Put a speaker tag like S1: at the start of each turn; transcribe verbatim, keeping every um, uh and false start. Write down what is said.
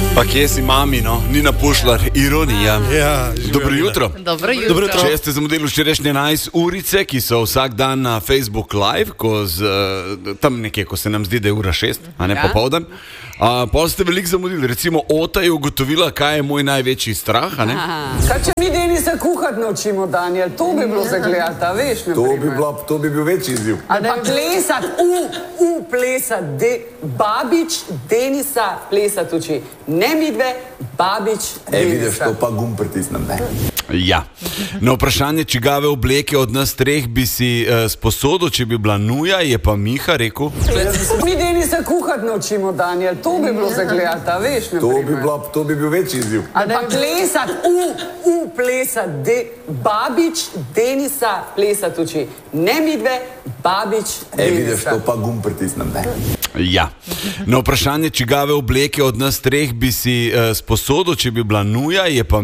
S1: Pa kje si mami, no? Nina Pušlar, ironija.
S2: Ja,
S1: Dobro jutro.
S3: Dobro jutro.
S2: Dobro jutro.
S1: Če ste zamudili včerajšnje enajst urice, ki so vsak dan na Facebook Live, ko z, tam nekje, ko se nam zdi, da je ura šest, a ne
S3: Ja.
S1: popoldan. A, pa ste veliko zamudili. Recimo, Ota je ugotovila, kaj je moj največji strah, a ne?
S4: Kaj če mi Denisa kuhati naučimo, Daniel, to bi bilo za gledati, a veš, ne
S5: To bi, bila, to bi bil večji izziv.
S4: Ali pa plesati, u, u plesati, de, Babič Denisa plesati uči. Ne midve, Babič
S5: E, vidiš,
S4: Denisa.
S5: to pa gum pritisnem, ne?
S1: Ja. Na vprašanje, čigave obleke od nas treh bi si uh, sposodil, če bi bila nuja, je pa Miha rekel.
S4: Mi Denisa kuhati naučimo, Daniel, to bi bilo za gledati, a veš, ne
S5: To bi, bila, to bi bil večji izziv.
S4: Ali pa plesati, u, u plesati, de, Babič Denisa plesati uči. Ne midve, Babič
S5: E, vidiš,
S4: Denisa.
S5: to pa gum pritisnem, ne?
S1: Ja. Na vprašanje, čigave obleke od nas treh bi si uh, sposodil, če bi bila nuja, je pa